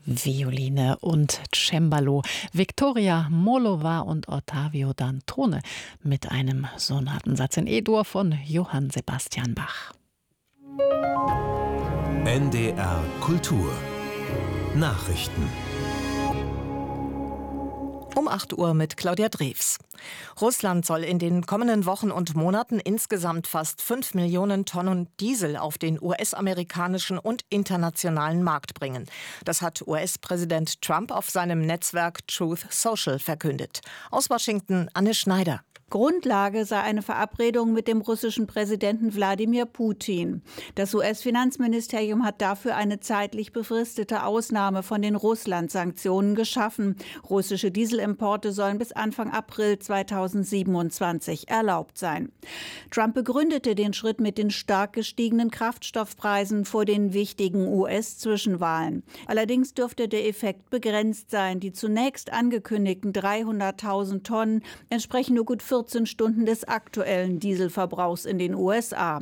Violine und Cembalo, Viktoria Molova und Ottavio Dantone mit einem Sonatensatz in E-Dur von Johann Sebastian Bach. NDR Kultur Nachrichten Um 8 Uhr mit Claudia Drews. Russland soll in den kommenden Wochen und Monaten insgesamt fast 5 Millionen Tonnen Diesel auf den US-amerikanischen und internationalen Markt bringen. Das hat US-Präsident Trump auf seinem Netzwerk Truth Social verkündet. Aus Washington Anne Schneider. Grundlage sei eine Verabredung mit dem russischen Präsidenten Wladimir Putin. Das US-Finanzministerium hat dafür eine zeitlich befristete Ausnahme von den Russland-Sanktionen geschaffen. Russische Dieselimporte sollen bis Anfang April 2027 erlaubt sein. Trump begründete den Schritt mit den stark gestiegenen Kraftstoffpreisen vor den wichtigen US-Zwischenwahlen. Allerdings dürfte der Effekt begrenzt sein. Die zunächst angekündigten 300.000 Tonnen entsprechen nur gut 14 Stunden des aktuellen Dieselverbrauchs in den USA.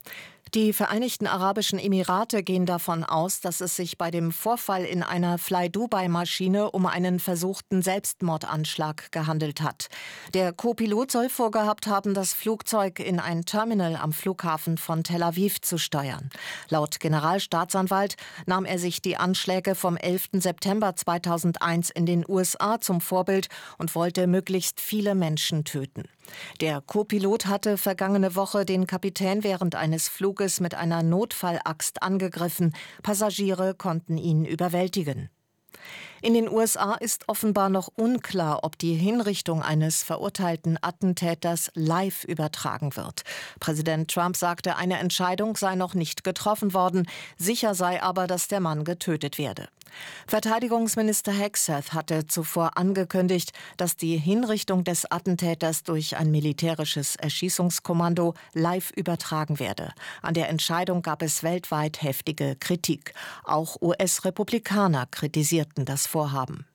Die Vereinigten Arabischen Emirate gehen davon aus, dass es sich bei dem Vorfall in einer Fly-Dubai-Maschine um einen versuchten Selbstmordanschlag gehandelt hat. Der Co-Pilot soll vorgehabt haben, das Flugzeug in ein Terminal am Flughafen von Tel Aviv zu steuern. Laut Generalstaatsanwalt nahm er sich die Anschläge vom 11. September 2001 in den USA zum Vorbild und wollte möglichst viele Menschen töten. Der Co-Pilot hatte vergangene Woche den Kapitän während eines Fluges mit einer Notfallaxt angegriffen. Passagiere konnten ihn überwältigen. In den USA ist offenbar noch unklar, ob die Hinrichtung eines verurteilten Attentäters live übertragen wird. Präsident Trump sagte, eine Entscheidung sei noch nicht getroffen worden. Sicher sei aber, dass der Mann getötet werde. Verteidigungsminister Hegseth hatte zuvor angekündigt, dass die Hinrichtung des Attentäters durch ein militärisches Erschießungskommando live übertragen werde. An der Entscheidung gab es weltweit heftige Kritik. Auch US-Republikaner kritisierten das Vorhaben.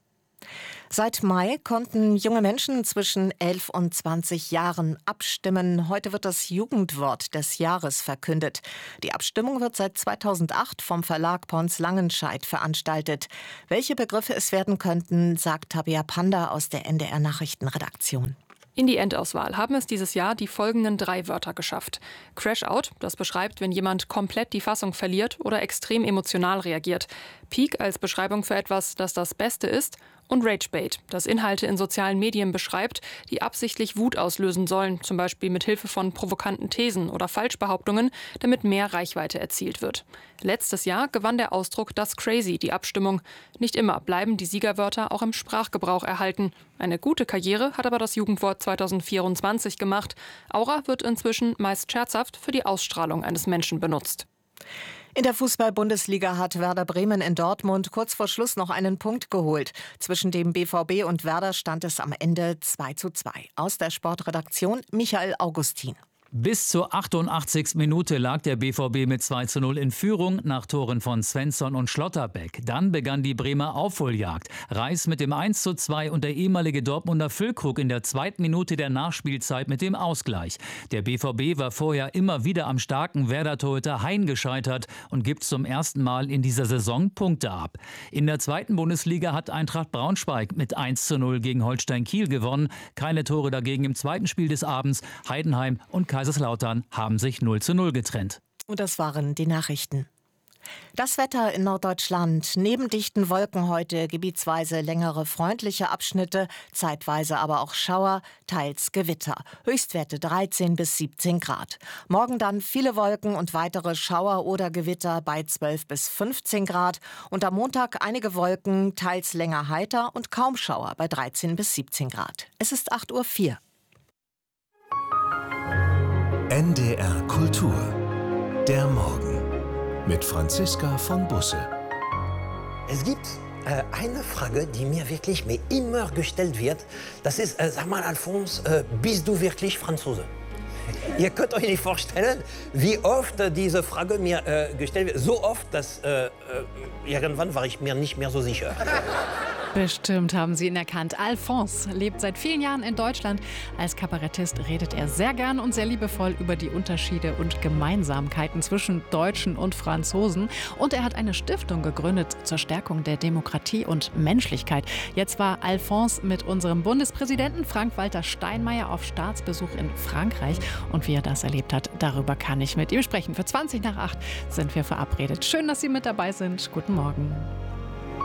Seit Mai konnten junge Menschen zwischen 11 und 20 Jahren abstimmen. Heute wird das Jugendwort des Jahres verkündet. Die Abstimmung wird seit 2008 vom Verlag Pons Langenscheidt veranstaltet. Welche Begriffe es werden könnten, sagt Tabea Panda aus der NDR Nachrichtenredaktion. In die Endauswahl haben es dieses Jahr die folgenden 3 Wörter geschafft. Crash Out, das beschreibt, wenn jemand komplett die Fassung verliert oder extrem emotional reagiert. Peak als Beschreibung für etwas, das das Beste ist. Und Ragebait, das Inhalte in sozialen Medien beschreibt, die absichtlich Wut auslösen sollen, zum Beispiel mit Hilfe von provokanten Thesen oder Falschbehauptungen, damit mehr Reichweite erzielt wird. Letztes Jahr gewann der Ausdruck Das Crazy die Abstimmung. Nicht immer bleiben die Siegerwörter auch im Sprachgebrauch erhalten. Eine gute Karriere hat aber das Jugendwort 2024 gemacht. Aura wird inzwischen meist scherzhaft für die Ausstrahlung eines Menschen benutzt. In der Fußball-Bundesliga hat Werder Bremen in Dortmund kurz vor Schluss noch einen Punkt geholt. Zwischen dem BVB und Werder stand es am Ende 2:2. Aus der Sportredaktion Michael Augustin. Bis zur 88. Minute lag der BVB mit 2:0 in Führung nach Toren von Svensson und Schlotterbeck. Dann begann die Bremer Aufholjagd. Reis mit dem 1:2 und der ehemalige Dortmunder Füllkrug in der 2. Minute der Nachspielzeit mit dem Ausgleich. Der BVB war vorher immer wieder am starken Werder-Torhüter Hein gescheitert und gibt zum ersten Mal in dieser Saison Punkte ab. In der 2. Bundesliga hat Eintracht Braunschweig mit 1:0 gegen Holstein Kiel gewonnen. Keine Tore dagegen im zweiten Spiel des Abends. Heidenheim und Kaiserslautern haben sich 0:0 getrennt. Und das waren die Nachrichten. Das Wetter in Norddeutschland. Neben dichten Wolken heute gebietsweise längere freundliche Abschnitte, zeitweise aber auch Schauer, teils Gewitter. Höchstwerte 13 bis 17 Grad. Morgen dann viele Wolken und weitere Schauer oder Gewitter bei 12 bis 15 Grad. Und am Montag einige Wolken, teils länger heiter und kaum Schauer bei 13 bis 17 Grad. Es ist 8:04 Uhr. NDR Kultur Der Morgen mit Franziska von Busse. Es gibt eine Frage, die mir wirklich immer gestellt wird. Das ist, sag mal, Alphonse, bist du wirklich Franzose? Ihr könnt euch nicht vorstellen, wie oft diese Frage mir gestellt wird. So oft, dass irgendwann war ich mir nicht mehr so sicher. Bestimmt haben Sie ihn erkannt. Alphonse lebt seit vielen Jahren in Deutschland. Als Kabarettist redet er sehr gern und sehr liebevoll über die Unterschiede und Gemeinsamkeiten zwischen Deutschen und Franzosen. Und er hat eine Stiftung gegründet zur Stärkung der Demokratie und Menschlichkeit. Jetzt war Alphonse mit unserem Bundespräsidenten Frank-Walter Steinmeier auf Staatsbesuch in Frankreich. Und wie er das erlebt hat, darüber kann ich mit ihm sprechen. Für 20 nach 8 sind wir verabredet. Schön, dass Sie mit dabei sind. Guten Morgen.